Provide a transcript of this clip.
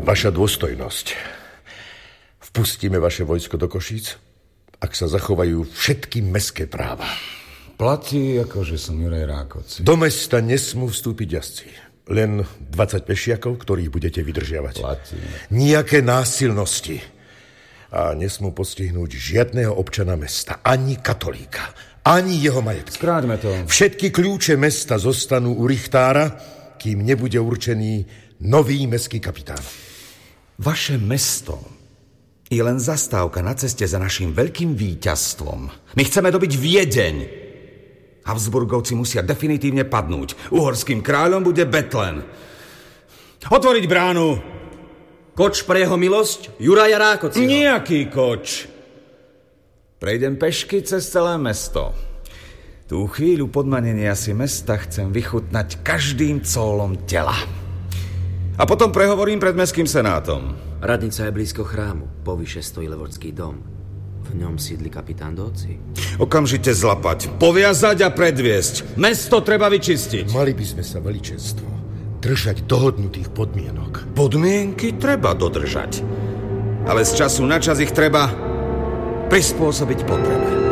Vaša dôstojnosť. Vpustíme vaše vojsko do Košíc, ak sa zachovajú všetky mestské práva. Platí, akože som Juraj Rákóczi. Do mesta nesmú vstúpiť jazdci. Len 20 pešiakov, ktorých budete vydržiavať. Platí. Nijaké násilnosti. A nesmú postihnúť žiadneho občana mesta. Ani katolíka. Ani jeho majetky. Skráťme to. Všetky kľúče mesta zostanú u richtára, kým nebude určený nový mestský kapitán. Vaše mesto je len zastávka na ceste za našim veľkým víťazstvom. My chceme dobiť Viedeň. Habsburgovci musia definitívne padnúť. Uhorským kráľom bude Betlen. Otvoriť bránu! Koč pre jeho milosť Juraja Rákócziho. Nejaký koč. Prejdem pešky cez celé mesto. Tú chvíľu podmanenia si mesta chcem vychutnať každým cólom tela. A potom prehovorím pred mestským senátom. Radnica je blízko chrámu. Povyše stojí Levorský dom. V ňom sídli kapitán Dóci. Okamžite zlapať, poviazať a predviesť. Mesto treba vyčistiť. Mali by sme sa, veličenstvo, držať dohodnutých podmienok. Podmienky treba dodržať. Ale z času na čas ich treba prispôsobiť potrebe.